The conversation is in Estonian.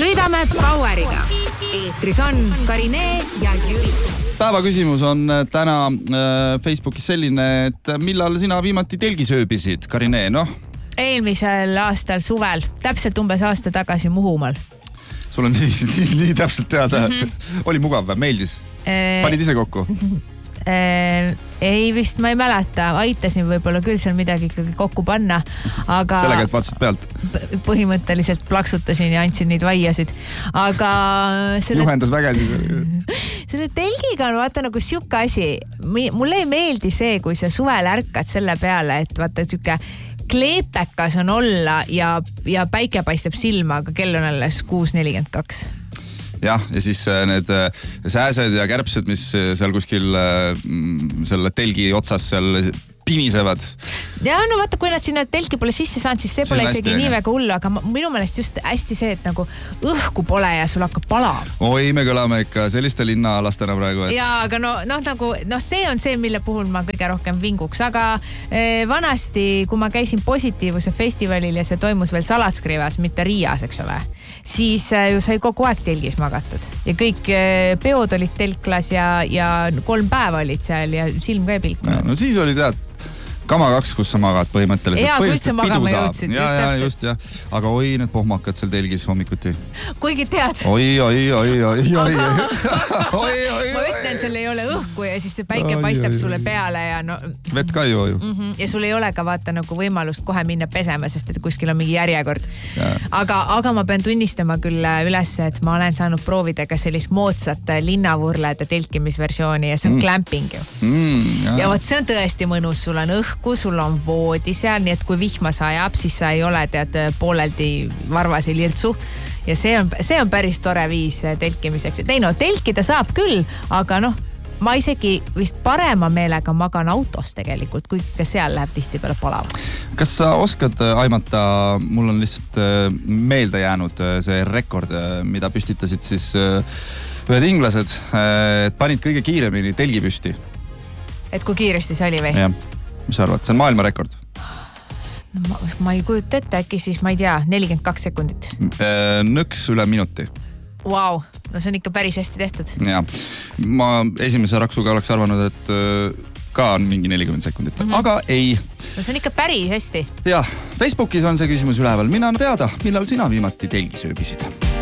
Sõidame Poweriga. Eetris on Karine ja Jüri. Päeva küsimus on täna Facebookis selline, et millal sina viimati telgi sööbisid, Karine? Eelmisel aastal suvel, täpselt umbes aasta tagasi Muhumaal. Sul on nii täpselt teada. Oli mugav või? Meeldis? Panid ise kokku? Ei vist, ma ei mäleta. Aitasin võib-olla küll seal midagi kokku panna, aga sellega, et vaatasid pealt? Põhimõtteliselt plaksutasin ja andsin neid vaiasid. Aga juhendas vägesi. Selle telgiga on vaata nagu siuke asi. Mulle ei meeldi see, kui sa suvel ärkad selle peale, et vaata siuke kleepekas on olla ja päike paistab silma, aga kell on alles 6:42. Jah, ja siis need sääsed ja kärbsed, mis seal kuskil selle telgi otsas seal pinisevad. Ja no vaata, kui nad sinna telgi pole sisse saanud, siis see pole isegi nii väga hullu, aga minu meelest just hästi see, et nagu õhku pole ja sul hakkab palama. Oi, me kõlame ikka selliste linnalastena praegu. Et... Ja, aga see on see, mille puhul ma kõige rohkem vinguks, aga vanasti, kui ma käisin Positiivuse festivalil ja see toimus veel Salatskrivas, mitte Riias, eks ole, siis ju sai kogu aeg telgis magatud ja kõik peod olid telklas ja 3 päeva olid seal ja silm ka ei pilkunud. No siis oli tead Kama 2, kus sa magad põhimõtteliselt. Jaa, kui sa magama jõudsid. Just. Aga oi, need pohmakad seal telgis hommikuti. Kuigi tead. Oi. Ma ütlen, sul ei ole õhku ja siis see päike paistab sulle peale ja no... Vett ka ju. Ja sul ei ole ka vaata nagu võimalust kohe minna pesema, sest et kuskil on mingi järjekord. Aga ma pean tunnistama küll üles, et ma olen saanud proovida ka sellist moodsat linnavurlede telkimisversiooni ja see on glamping ju. Ja vot see on tõesti mõnus, sul on sul on voodi seal, nii et kui vihma sajab, siis sa ei ole tead pooleldi varvasi lirtsu ja see on päris tore viis telkimiseks. Telkida saab küll, aga ma isegi vist parema meelega magan autos tegelikult, kui ka seal läheb tihtipeale palavaks. Kas sa oskad aimata, mul on lihtsalt meelde jäänud see rekord, mida püstitasid siis ühed inglased, et panid kõige kiiremini telgi püsti. Et kui kiiresti see oli või? Jah. Mis sa arvad? See on maailmarekord. Ma ei kujuta ette, äkki siis, ma ei tea, 42 sekundit. Nõks üle minuti. Vau, no see on ikka päris hästi tehtud. Ja, ma esimese raksuga oleks arvanud, et ka on mingi 40 sekundit, aga ei. No see on ikka päris hästi. Jah, Facebookis on see küsimus üleval. Mina on teada, millal sina viimati telgi sööbisid.